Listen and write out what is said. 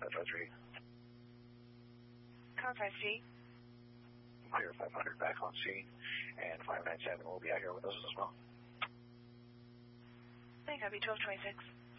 553. Car 5G. Clear 500 back on scene, and 597 will be out here with us as well. I think I'll be 1226.